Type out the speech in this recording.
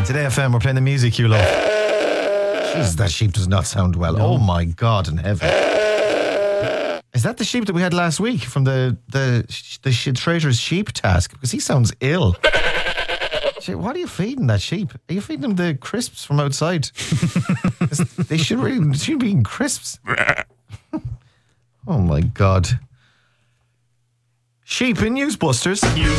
Today FM, we're playing the music you love. Jesus, that sheep does not sound well. No. Oh my God in heaven. Is that the sheep that we had last week from the Trader's sheep task? Because he sounds ill. What are you feeding that sheep? Are you feeding him the crisps from outside? They should be eating crisps. Oh my God. Sheep in Newsbusters.